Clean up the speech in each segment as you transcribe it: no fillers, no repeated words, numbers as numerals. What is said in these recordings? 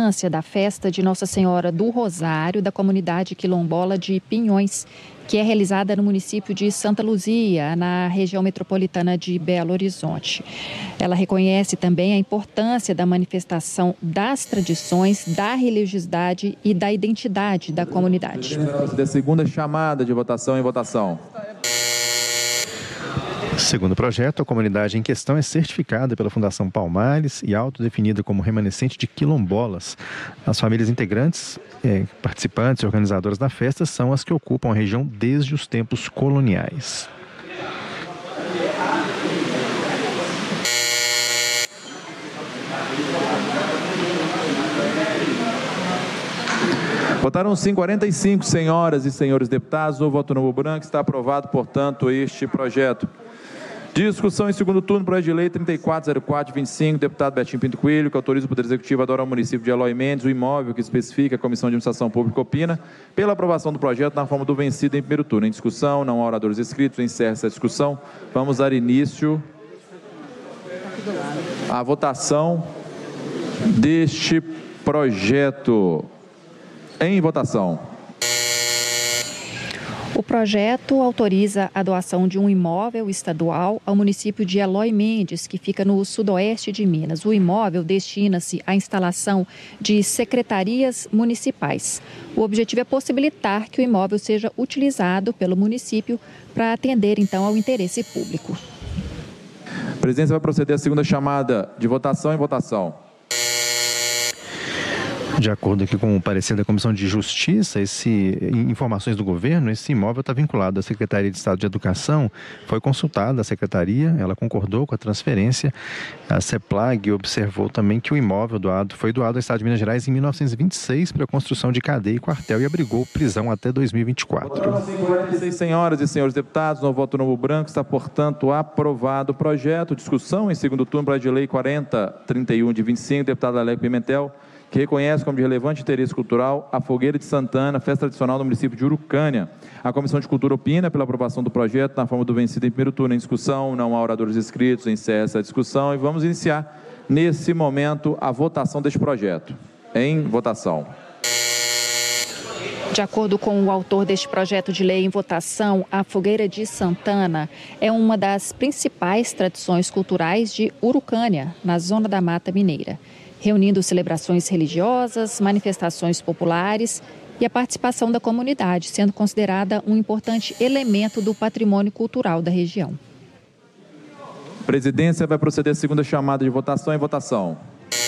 importância da festa de Nossa Senhora do Rosário da comunidade quilombola de Pinhões, que é realizada no município de Santa Luzia, na região metropolitana de Belo Horizonte. Ela reconhece também a importância da manifestação das tradições, da religiosidade e da identidade da comunidade. Da segunda chamada de votação em votação. Segundo o projeto, a comunidade em questão é certificada pela Fundação Palmares e autodefinida como remanescente de quilombolas. As famílias integrantes, participantes e organizadoras da festa são as que ocupam a região desde os tempos coloniais. Votaram sim 45 senhoras e senhores deputados. O voto no branco. Está aprovado, portanto, este projeto. Discussão em segundo turno, projeto de lei 3404/25, deputado Betinho Pinto Coelho, que autoriza o Poder Executivo a doar ao município de Eloy Mendes o imóvel que especifica a Comissão de Administração Pública opina pela aprovação do projeto na forma do vencido em primeiro turno. Em discussão, não há oradores inscritos, encerra essa discussão. Vamos dar início à votação deste projeto. Em votação. O projeto autoriza a doação de um imóvel estadual ao município de Eloy Mendes, que fica no sudoeste de Minas. O imóvel destina-se à instalação de secretarias municipais. O objetivo é possibilitar que o imóvel seja utilizado pelo município para atender, então, ao interesse público. A presidência vai proceder à segunda chamada de votação em votação. De acordo aqui com o parecer da Comissão de Justiça, informações do governo, esse imóvel está vinculado à Secretaria de Estado de Educação. Foi consultada a Secretaria, ela concordou com a transferência. A CEPLAG observou também que o imóvel foi doado ao Estado de Minas Gerais em 1926 para a construção de cadeia e quartel e abrigou prisão até 2024. Votaram 46 senhoras e senhores deputados, no voto novo branco, está, portanto, aprovado o projeto. Discussão em segundo turno, projeto de lei 4031/25, deputado Aleco Pimentel, que reconhece como de relevante interesse cultural a Fogueira de Santana, festa tradicional do município de Urucânia. A Comissão de Cultura opina pela aprovação do projeto na forma do vencido em primeiro turno. Em discussão, não há oradores inscritos, encerra essa discussão e vamos iniciar, nesse momento, a votação deste projeto. Em votação. De acordo com o autor deste projeto de lei em votação, a Fogueira de Santana é uma das principais tradições culturais de Urucânia, na zona da Mata Mineira, reunindo celebrações religiosas, manifestações populares e a participação da comunidade, sendo considerada um importante elemento do patrimônio cultural da região. A presidência vai proceder à segunda chamada de votação em votação.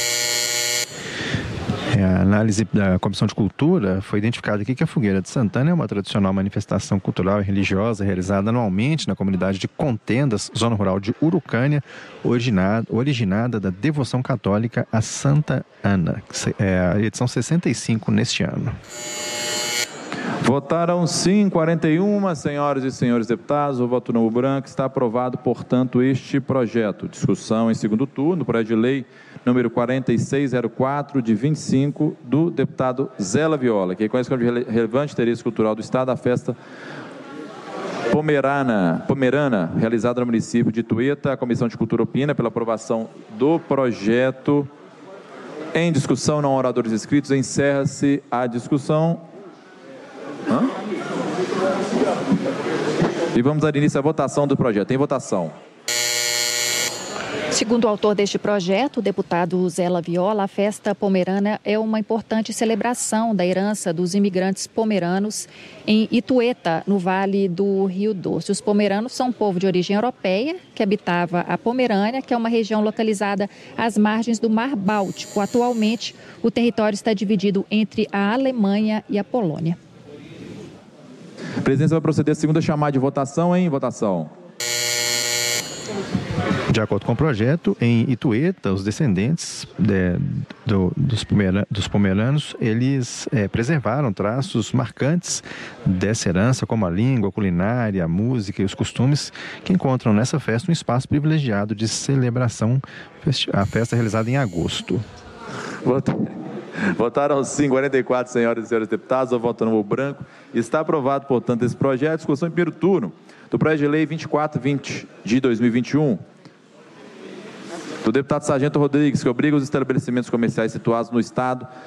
A análise da Comissão de Cultura foi identificada aqui que a Fogueira de Santana é uma tradicional manifestação cultural e religiosa realizada anualmente na comunidade de Contendas, zona rural de Urucânia, originada da devoção católica a Santa Ana, a edição 65 neste ano. Votaram sim 41 senhoras e senhores deputados. O voto novo branco. Está aprovado, portanto, este projeto. Discussão em segundo turno, projeto de lei número 4604/25, do deputado Zé Laviola, que reconhece como de relevante interesse cultural do Estado a festa pomerana, realizada no município de Itueta. A Comissão de Cultura opina pela aprovação do projeto. Em discussão, não há oradores inscritos. Encerra-se a discussão. E vamos dar início à votação do projeto. Em votação. Segundo o autor deste projeto, o deputado Zé Laviola, a festa pomerana é uma importante celebração da herança dos imigrantes pomeranos em Itueta, no Vale do Rio Doce. Os pomeranos são um povo de origem europeia que habitava a Pomerânia, que é uma região localizada às margens do Mar Báltico. Atualmente, o território está dividido entre a Alemanha e a Polônia. A presidência vai proceder à segunda chamada de votação em votação. De acordo com o projeto, em Itueta, os descendentes dos pomeranos, eles preservaram traços marcantes dessa herança, como a língua, a culinária, a música e os costumes, que encontram nessa festa um espaço privilegiado de celebração, a festa realizada em agosto. Votaram sim 44 senhoras e senhores deputados. O voto no branco. Está aprovado, portanto, esse projeto. Discussão em primeiro turno do projeto de lei 2420 de 2021. Do deputado Sargento Rodrigues, que obriga os estabelecimentos comerciais situados no Estado